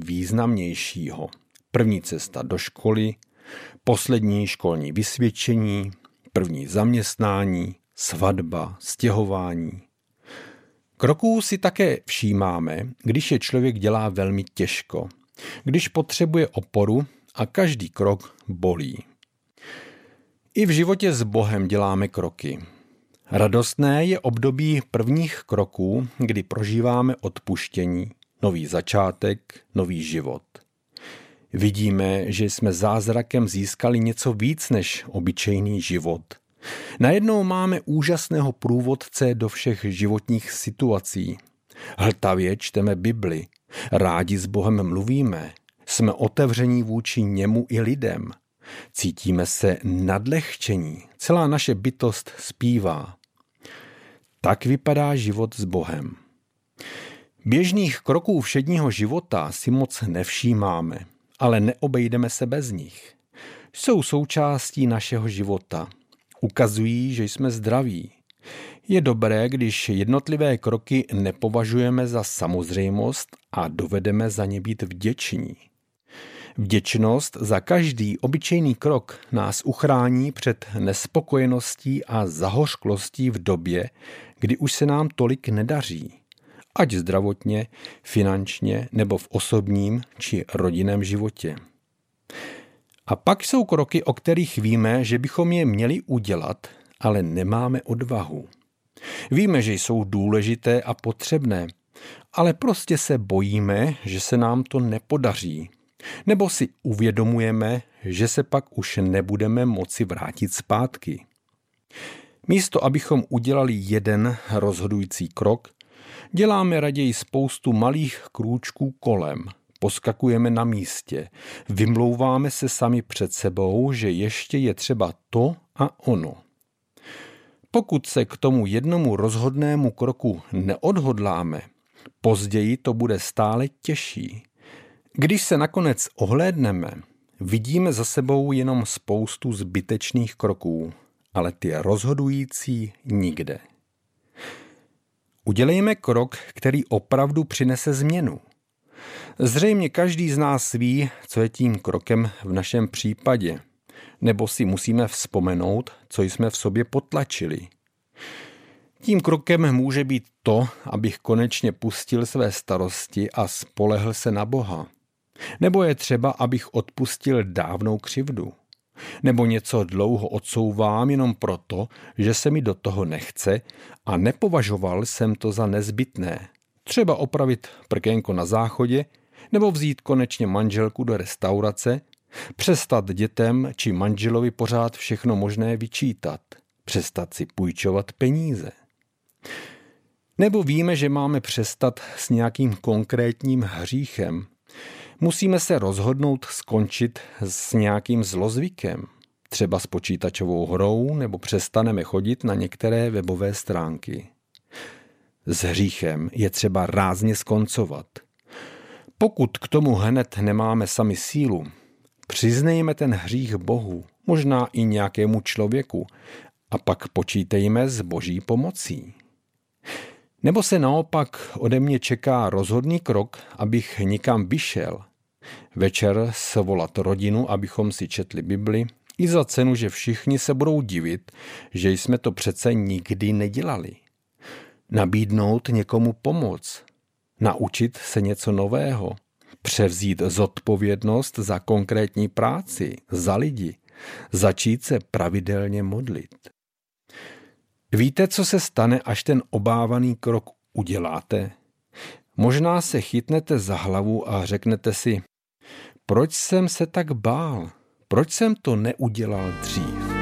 významnějšího. První cesta do školy, poslední školní vysvědčení, první zaměstnání, svatba, stěhování. Kroků si také všímáme, když je člověk dělá velmi těžko, když potřebuje oporu a každý krok bolí. I v životě s Bohem děláme kroky. Radostné je období prvních kroků, kdy prožíváme odpuštění, nový začátek, nový život. Vidíme, že jsme zázrakem získali něco víc než obyčejný život. Najednou máme úžasného průvodce do všech životních situací. Hltavě čteme Bibli, rádi s Bohem mluvíme, jsme otevření vůči němu i lidem. Cítíme se nadlehčení, celá naše bytost zpívá. Tak vypadá život s Bohem. Běžných kroků všedního života si moc nevšímáme, ale neobejdeme se bez nich. Jsou součástí našeho života. Ukazují, že jsme zdraví. Je dobré, když jednotlivé kroky nepovažujeme za samozřejmost a dovedeme za ně být vděční. Vděčnost za každý obyčejný krok nás uchrání před nespokojeností a zahořklostí v době, kdy už se nám tolik nedaří, ať zdravotně, finančně nebo v osobním či rodinném životě. A pak jsou kroky, o kterých víme, že bychom je měli udělat, ale nemáme odvahu. Víme, že jsou důležité a potřebné, ale prostě se bojíme, že se nám to nepodaří. Nebo si uvědomujeme, že se pak už nebudeme moci vrátit zpátky. Místo, abychom udělali jeden rozhodující krok, děláme raději spoustu malých krůčků kolem, poskakujeme na místě, vymlouváme se sami před sebou, že ještě je třeba to a ono. Pokud se k tomu jednomu rozhodnému kroku neodhodláme, později to bude stále těžší. Když se nakonec ohlédneme, vidíme za sebou jenom spoustu zbytečných kroků, ale ty rozhodující nikde. Udělejme krok, který opravdu přinese změnu. Zřejmě každý z nás ví, co je tím krokem v našem případě, nebo si musíme vzpomenout, co jsme v sobě potlačili. Tím krokem může být to, abych konečně pustil své starosti a spolehl se na Boha. Nebo je třeba, abych odpustil dávnou křivdu. Nebo něco dlouho odsouvám jenom proto, že se mi do toho nechce a nepovažoval jsem to za nezbytné. Třeba opravit prkénko na záchodě, nebo vzít konečně manželku do restaurace, přestat dětem či manželovi pořád všechno možné vyčítat, přestat si půjčovat peníze. Nebo víme, že máme přestat s nějakým konkrétním hříchem. Musíme se rozhodnout skončit s nějakým zlozvykem, třeba s počítačovou hrou, nebo přestaneme chodit na některé webové stránky. S hříchem je třeba rázně skoncovat. Pokud k tomu hned nemáme sami sílu, přiznejme ten hřích Bohu, možná i nějakému člověku, a pak počítejme s Boží pomocí. Nebo se naopak ode mě čeká rozhodný krok, abych nikam vyšel. Večer svolat rodinu, abychom si četli Bibli, i za cenu, že všichni se budou divit, že jsme to přece nikdy nedělali. Nabídnout někomu pomoc, naučit se něco nového, převzít zodpovědnost za konkrétní práci, za lidi, začít se pravidelně modlit. Víte, co se stane, až ten obávaný krok uděláte? Možná se chytnete za hlavu a řeknete si, proč jsem se tak bál? Proč jsem to neudělal dřív?